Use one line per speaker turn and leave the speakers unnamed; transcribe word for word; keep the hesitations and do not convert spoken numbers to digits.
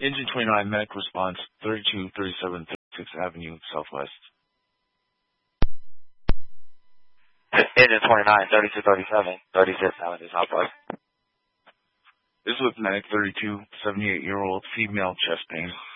Engine twenty-nine, medic response, thirty-two thirty-seven thirty-sixth Avenue, Southwest.
Engine twenty-nine, thirty-two thirty-seven, thirty-sixth Avenue, Southwest.
This was medic thirty-two, seventy-eight-year-old female chest pain.